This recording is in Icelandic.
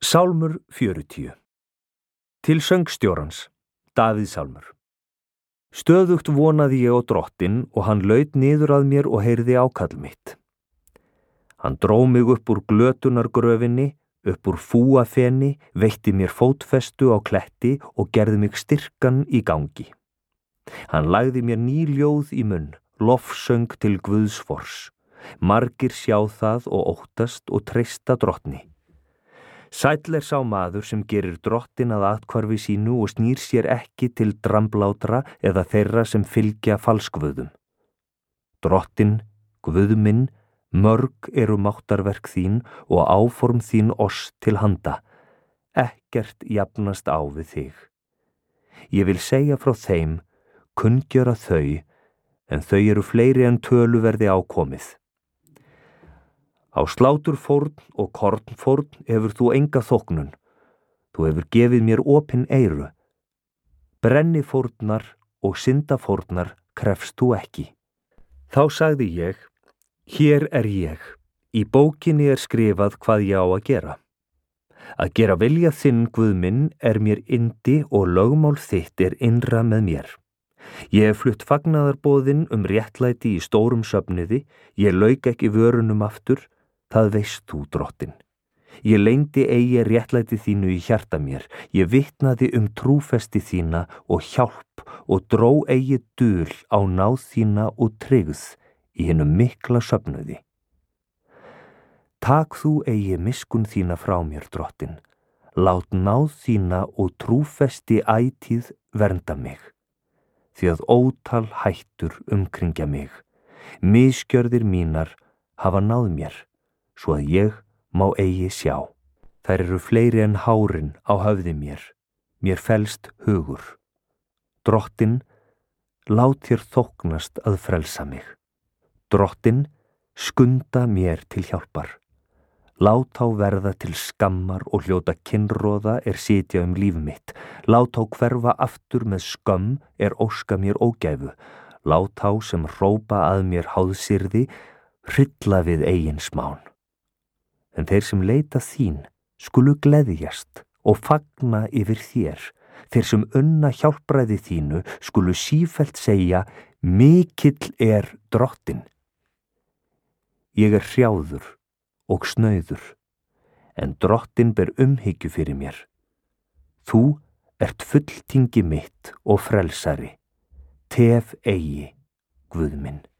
Sálmur 40. Til söngstjórans, Davíð sálmur. Stöðugt vonaði ég á Drottinn og hann laut niður að mér og heyrði ákall mitt. Hann dró mig upp úr glötunargröfinni, upp úr fúafeni, veitti mér fótfestu á kletti og gerði mig styrkan í gangi. Hann lagði mér ný ljóð í munn, lofsöng til Guðs fors. Margir sjá það og óttast og treysta Drottni. Sæll sá maður sem gerir Drottinn að athvarfi sínu og snýr sér ekki til dramblátra eða þeirra sem fylgja falskguðum. Drottinn, Guð minn, mörg eru máttarverk þín og áform þín oss til handa. Ekkert jafnast á við þig. Ég vil segja frá þeim, kunngjöra þau, en þau eru fleiri en töluverði ákomið. Á sláturfórn og kornfórn hefur þú enga þóknun. Þú hefur gefið mér opin eyru. Brennifórnar og syndafórnar krefst þú ekki. Þá sagði ég, hér er ég. Í bókinni er skrifað hvað ég á að gera. Að gera vilja þinn, Guð minn, er mér yndi og lögmál þitt er innra með mér. Ég hef flutt fagnaðarboðin réttlæti í stórum söfniði, ég lauk ekki vörunum aftur, það veist þú, Drottinn. Ég leyndi eigi réttlæti þínu í hjarta mér, ég vitnaði trúfesti þína og hjálp og dró eigi dul á náð þína og tryggð í hinum mikla söfnuði. Tak þú eigi miskunn þína frá mér, Drottinn, lát náð þína og trúfesti ætíð vernda mig, því að ótal hættur umkringja mig. Misgjörðir mínar hafa náð mér, svo að ég má eigi sjá. Þær eru fleiri en hárin á höfði mér, mér felst hugur. Drottinn, lát þér þóknast að frelsa mig. Drottinn, skunda mér til hjálpar. Lát þá verða til skammar og hljóta kinnroða sitja líf mitt. Lát þá hverfa aftur með skömm óska mér ógæfu. Lát þá sem hrópa að mér háðsyrði, hrylla við eigin smán. En þeir sem leita þín skulu gleðjast og fagna yfir þér. Þeir sem unna hjálpræði þínu skulu sífellt segja, mikill Drottinn. Ég hrjáður og snauður, en Drottinn ber umhyggju fyrir mér. Þú ert fulltingi mitt og frelsari. Tef eigi, Guð minn.